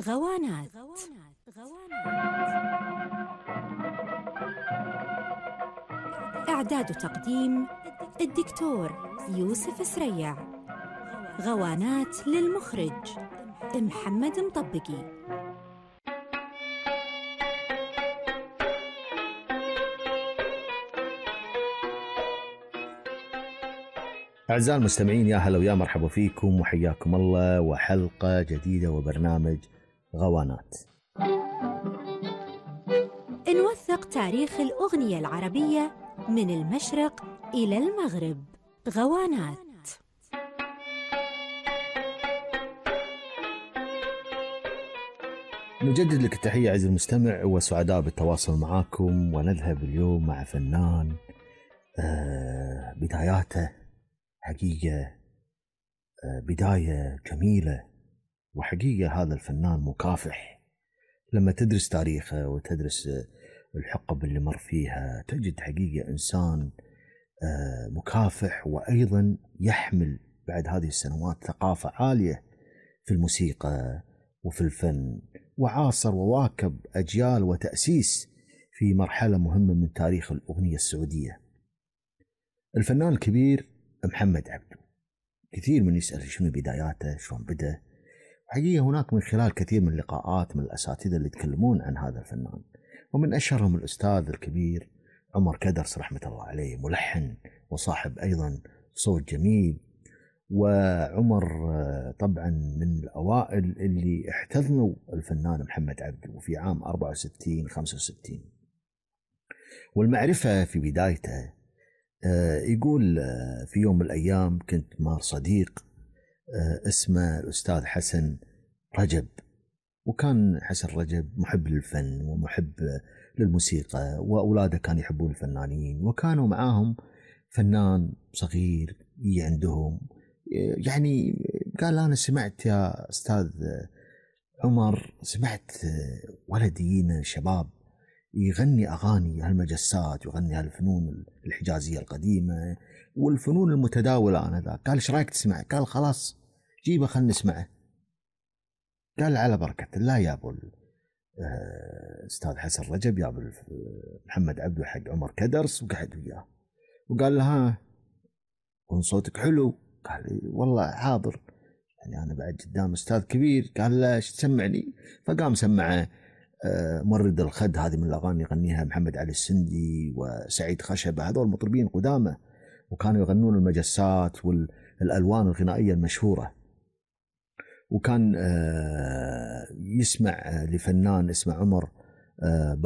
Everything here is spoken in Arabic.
غوانات. إعداد وتقديم الدكتور يوسف سريع. غوانات للمخرج محمد مطبقي. أعزائي المستمعين، يا هلا ويا مرحبا فيكم وحياكم الله وحلقة جديدة وبرنامج غوانات. نوثق تاريخ الأغنية العربية من المشرق إلى المغرب. غوانات. نجدد لك التحية عزيزي المستمع وسعداء بالتواصل معاكم، ونذهب اليوم مع فنان بداياته حقيقة بداية جميلة، وحقيقة هذا الفنان مكافح. لما تدرس تاريخه وتدرس الحقب اللي مر فيها تجد حقيقة إنسان مكافح، وأيضا يحمل بعد هذه السنوات ثقافة عالية في الموسيقى وفي الفن، وعاصر وواكب أجيال وتأسيس في مرحلة مهمة من تاريخ الأغنية السعودية. الفنان الكبير محمد عبده، كثير من يسأل شنو بداياته، شلون بدأ. حقيقة هناك من خلال كثير من اللقاءات من الأساتذة اللي يتكلمون عن هذا الفنان، ومن أشهرهم الأستاذ الكبير عمر كدرس رحمة الله عليه، ملحن وصاحب أيضا صوت جميل. وعمر طبعا من الأوائل اللي احتضنوا الفنان محمد عبده في عام 64-65. والمعرفة في بدايته يقول في يوم من الأيام كنت مع صديق اسمه الأستاذ حسن رجب، وكان حسن رجب محب للفن ومحب للموسيقى، وأولاده كانوا يحبون الفنانين، وكانوا معاهم فنان صغير عندهم. يعني قال أنا سمعت يا أستاذ عمر، سمعت ولدينا شباب يغني أغاني هالمجسات ويغني هالفنون الحجازية القديمة والفنون المتداولة آنذاك. قال إيش رأيك تسمع؟ قال خلاص جيبه خلنا نسمعه. قال على بركة الله يا أبو أستاذ حسن رجب، يا أبو محمد عبده حق عمر كدرس، وقعد وياه وقال له ها كون صوتك حلو. قال والله حاضر، يعني أنا بعد قدام أستاذ كبير. قال له ايش تسمعني؟ فقام سمعه مرد الخد، هذه من الأغاني يغنيها محمد علي السندي وسعيد خشبة، هذول مطربين قدامى وكانوا يغنون المجسات والألوان الغنائية المشهورة. وكان يسمع لفنان اسمه عمر